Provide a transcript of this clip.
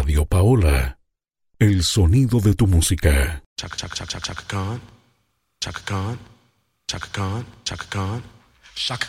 Radio Paola. El sonido de tu música. Chaka Chaka Chaka Chaka Khan. Chaka Khan. Chaka Khan. Chaka Khan. Chaka